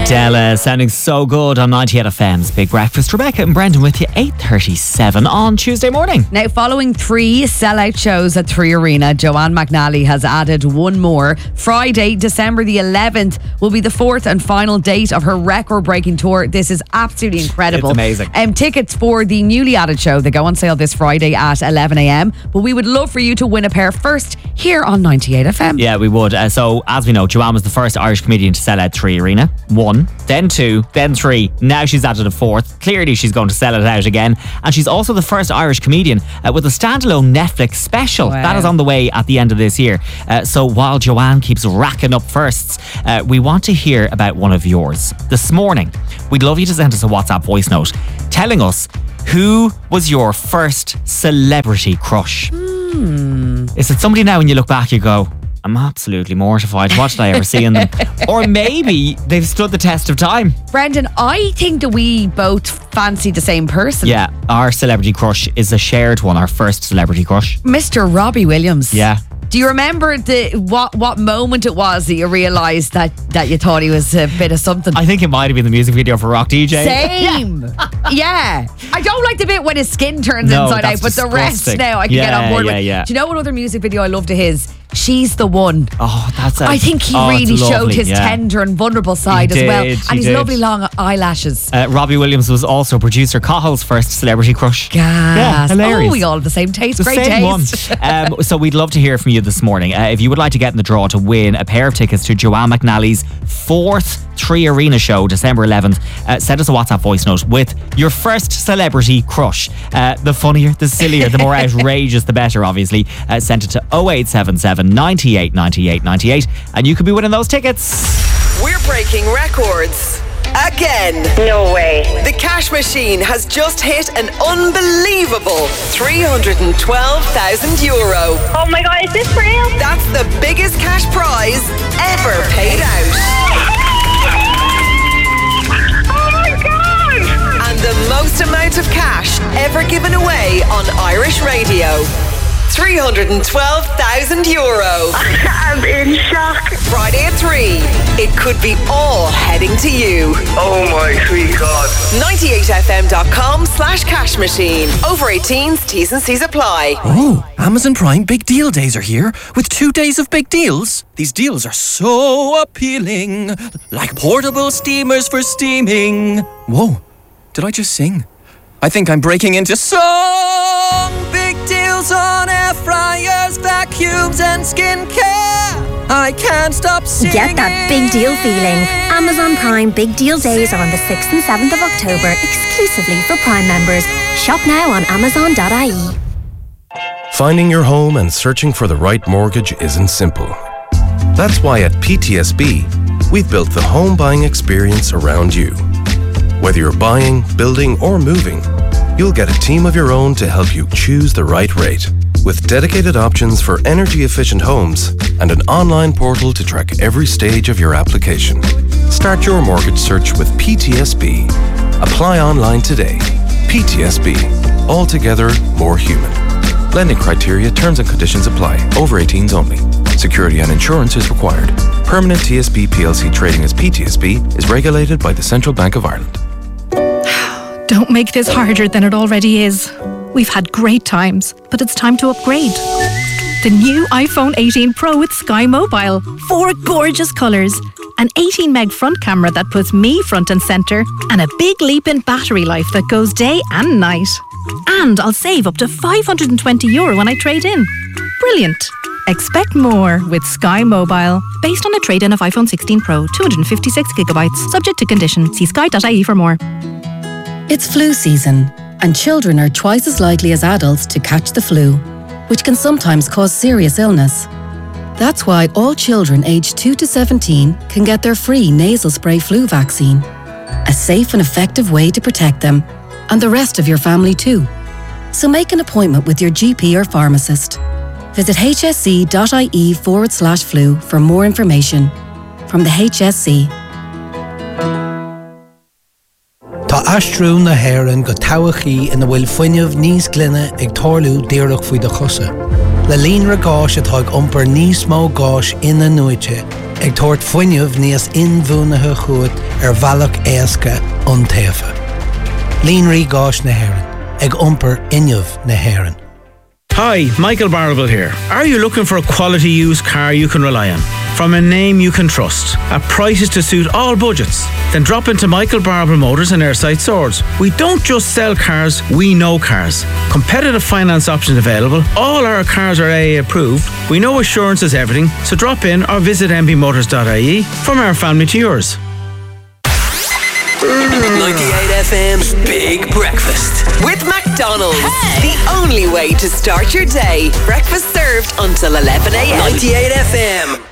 Adele sounding so good on 98 FM's Big Breakfast. Rebecca and Brendan with you, 8:37 on Tuesday morning. Now, following 3 sellout shows at 3 Arena, Joanne McNally has added one more. Friday, December the 11th, will be the 4th and final date of her record-breaking tour. This is absolutely incredible. It's amazing. Tickets for the newly added show, they go on sale this Friday at 11 a.m. But we would love for you to win a pair first here on 98 FM. Yeah, we would. So, as we know, Joanne was the first Irish comedian to sell out 3 Arena. 1, then 2, then 3. Now she's added a 4th. Clearly she's going to sell it out again. And she's also the first Irish comedian with a standalone Netflix special. Wow. That is on the way at the end of this year. So while Joanne keeps racking up firsts, we want to hear about one of yours. This morning, we'd love you to send us a WhatsApp voice note telling us who was your first celebrity crush. Is it somebody now when you look back you go, I'm absolutely mortified. What did I ever see in them? Or maybe they've stood the test of time. Brendan, I think that we both fancy the same person. Yeah, our celebrity crush is a shared one, our first celebrity crush. Mr. Robbie Williams. Yeah. Do you remember what moment it was that you realised that you thought he was a bit of something? I think it might have been the music video for Rock DJ. Same. Yeah. I don't like the bit when his skin turns inside out, but the rest now I can get on board with. Yeah. Do you know what other music video I loved of his? She's the One. Oh, that's I think he really showed his tender and vulnerable side as well. And his lovely long eyelashes. Robbie Williams was also producer Cahill's first celebrity crush. Gas. Yeah, hilarious. Oh, we all have the same taste. The Great same taste. One. So we'd love to hear from you this morning. If you would like to get in the draw to win a pair of tickets to Joanne McNally's 4th 3 Arena show, December 11th, send us a WhatsApp voice note with your first celebrity crush. The funnier, the sillier, the more outrageous, the better, obviously. Send it to 0877 98 98 98 and you could be winning those tickets. We're breaking records again. No way. The cash machine has just hit an unbelievable €312,000. Oh my God, is this real? That's the biggest cash prize ever paid out. Oh my God! And the most amount of cash ever given away on Irish radio. €312,000. I'm in shock. Friday at 3. It could be all heading to you. Oh my sweet God. 98fm.com/cash machine. Over 18s, T's and C's apply. Oh, Amazon Prime Big Deal Days are here with 2 days of big deals. These deals are so appealing, like portable steamers for steaming. Whoa, did I just sing? I think I'm breaking into song. Big deals on air fryers, vacuums and skincare. I can't stop singing. Get that big deal feeling. Amazon Prime Big Deal Days are on the 6th and 7th of October, exclusively for Prime members. Shop now on amazon.ie. Finding your home and searching for the right mortgage isn't simple. That's why at PTSB, we've built the home buying experience around you. Whether you're buying, building, or moving, you'll get a team of your own to help you choose the right rate. With dedicated options for energy-efficient homes and an online portal to track every stage of your application. Start your mortgage search with PTSB. Apply online today. PTSB. Altogether more human. Lending criteria, terms and conditions apply. Over 18s only. Security and insurance is required. Permanent TSB PLC trading as PTSB is regulated by the Central Bank of Ireland. Don't make this harder than it already is. We've had great times, but it's time to upgrade. The new iPhone 18 Pro with Sky Mobile. 4 gorgeous colours. An 18 meg front camera that puts me front and centre. And a big leap in battery life that goes day and night. And I'll save up to €520 when I trade in. Brilliant. Expect more with Sky Mobile. Based on a trade-in of iPhone 16 Pro, 256GB. Subject to condition. See sky.ie for more. It's flu season, and children are twice as likely as adults to catch the flu, which can sometimes cause serious illness. That's why all children aged 2 to 17 can get their free nasal spray flu vaccine. A safe and effective way to protect them, and the rest of your family too. So make an appointment with your GP or pharmacist. Visit hsc.ie/flu for more information. From the HSC. Tá astrún na hÉireann go tobachaí ina bhfuil fuinneamh níos glynne ag tarlú díreach faoi de chosa. Le líon ra gáis atá ag iompar níos mó gáis ina nuaite ag tuairt foiineamh níos inmhúnathe chuat bhealach éasca iontaofa. Líonraí gáis na hÉireann, ag iompar inniamh na hÉireann. Hi, Michael Barable here. Are you looking for a quality used car you can rely on? From a name you can trust, at prices to suit all budgets? Then drop into Michael Barable Motors in Airside Swords. We don't just sell cars, we know cars. Competitive finance options available. All our cars are AA approved. We know assurance is everything, so drop in or visit mbmotors.ie. From our family to yours. 98 FM's Big Breakfast with McDonald's. The only way to start your day. Breakfast served until 11 a.m. 98 FM.